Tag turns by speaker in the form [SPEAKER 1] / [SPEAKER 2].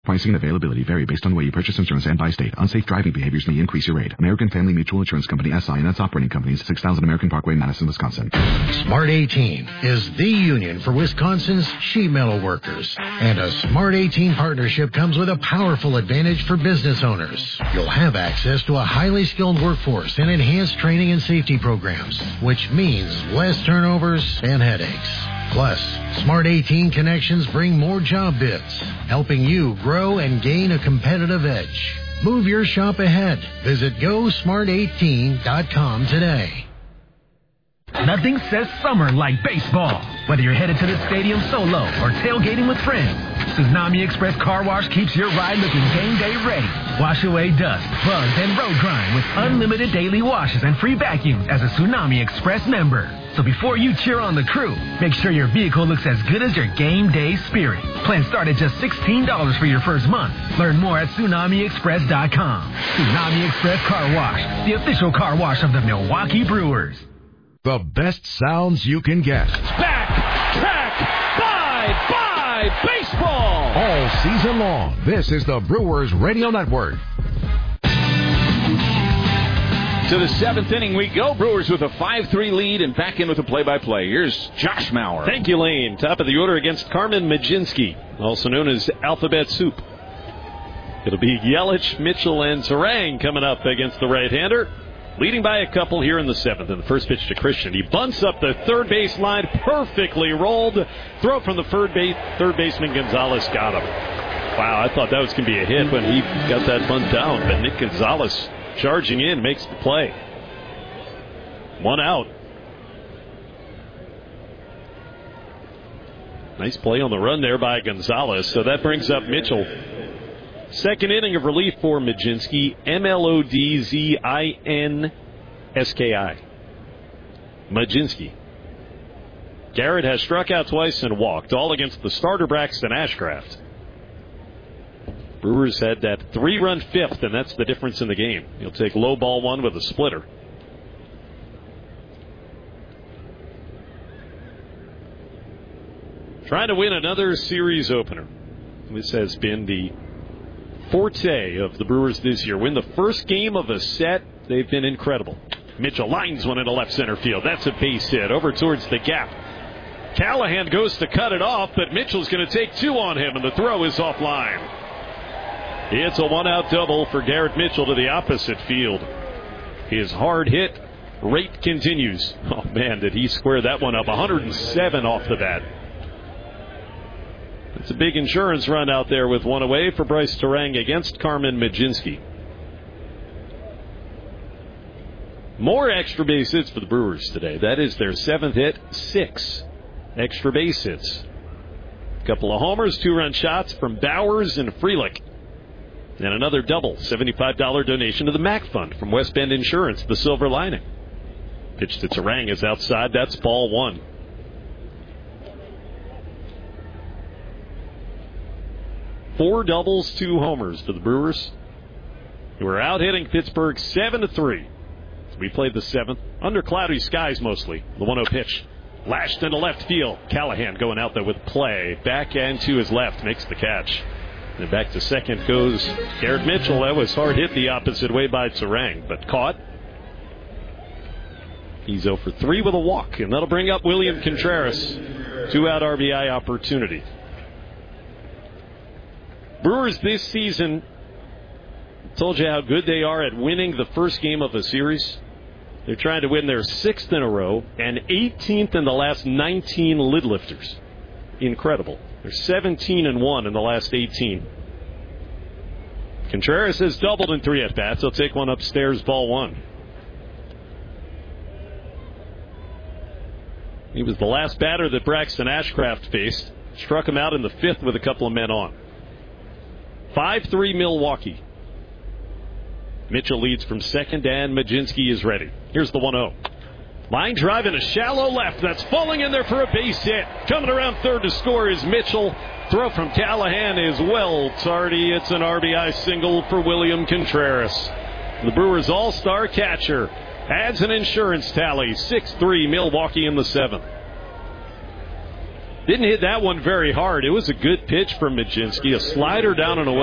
[SPEAKER 1] Pricing and availability vary based on the way you purchase insurance and by state. Unsafe driving behaviors may increase your rate. American Family Mutual Insurance Company, SI, and its operating companies, 6000 American Parkway, Madison, Wisconsin.
[SPEAKER 2] Smart 18 is the union for Wisconsin's sheet metal workers. And a Smart 18 partnership comes with a powerful advantage for business owners. You'll have access to a highly skilled workforce and enhanced training and safety programs, which means less turnovers and headaches. Plus, Smart 18 connections bring more job bids, helping you grow and gain a competitive edge. Move your shop ahead. Visit GoSmart18.com today.
[SPEAKER 3] Nothing says summer like baseball. Whether you're headed to the stadium solo or tailgating with friends, Tsunami Express Car Wash keeps your ride looking game day ready. Wash away dust, bugs, and road grime with unlimited daily washes and free vacuums as a Tsunami Express member. So before you cheer on the crew, make sure your vehicle looks as good as your game day spirit. Plans start at just $16 for your first month. Learn more at TsunamiExpress.com. Tsunami Express Car Wash, the official car wash of the Milwaukee Brewers.
[SPEAKER 4] The best sounds you can get.
[SPEAKER 5] Back, track, bye, baseball.
[SPEAKER 4] All season long, this is the Brewers Radio Network.
[SPEAKER 5] To the seventh inning we go. Brewers with a 5-3 lead, and back in with the play-by-play. Here's Josh Mauer.
[SPEAKER 6] Thank you, Lane. Top of the order against Carmen Majinski, also known as Alphabet Soup. It'll be Yelich, Mitchell, and Turang coming up against the right-hander. Leading by a couple here in the seventh. And the first pitch to Christian. He bunts up the third base line, perfectly rolled. Throw from the third baseman Gonzalez got him. Wow, I thought that was going to be a hit when he got that bunt down. But Nick Gonzalez charging in makes the play. 1 out. Nice play on the run there by Gonzalez. So that brings up Mitchell. Second inning of relief for Majinski. Mlodzinski. Majinski. Garrett has struck out twice and walked, all against the starter Braxton Ashcraft. Brewers had that 3-run fifth, and that's the difference in the game. He'll take low ball one with a splitter. Trying to win another series opener. This has been the forte of the Brewers this year. Win the first game of a set. They've been incredible. Mitchell lines one into left center field. That's a base hit over towards the gap. Callahan goes to cut it off, but Mitchell's going to take two on him, and the throw is offline. It's a 1-out double for Garrett Mitchell to the opposite field. His hard hit rate continues. Oh, man, did he square that one up. 107 off the bat. It's a big insurance run out there with one away for Bryce Turang against Carmen Majinski. More extra base hits for the Brewers today. That is their seventh hit. 6 extra base hits. A couple of homers, 2-run shots from Bowers and Frelick. And another double, $75 donation to the MAC Fund from West Bend Insurance, the Silver Lining. Pitch to Turang is outside. That's ball 1. Four doubles, 2 homers for the Brewers, who are out hitting Pittsburgh 7-3. We played the 7th under cloudy skies mostly. The 1-0 pitch lashed into left field. Callahan going out there with play. Back and to his left, makes the catch. And back to second goes Garrett Mitchell. That was hard hit the opposite way by Turang, but caught. He's 0 for 3 with a walk, and that'll bring up William Contreras. 2-out RBI opportunity. Brewers this season, told you how good they are at winning the first game of a series. They're trying to win their 6th in a row and 18th in the last 19 lid lifters. Incredible. They're 17-1 in the last 18. Contreras has doubled in 3 at-bats. He'll take one upstairs, ball 1. He was the last batter that Braxton Ashcraft faced. Struck him out in the 5th with a couple of men on. 5-3 Milwaukee. Mitchell leads from second, and Majinski is ready. Here's the 1-0. Line drive in a shallow left. That's falling in there for a base hit. Coming around third to score is Mitchell. Throw from Callahan is well tardy. It's an RBI single for William Contreras. The Brewers' all-star catcher adds an insurance tally. 6-3 Milwaukee in the 7th. Didn't hit that one very hard. It was a good pitch from Majinski. A slider down and away.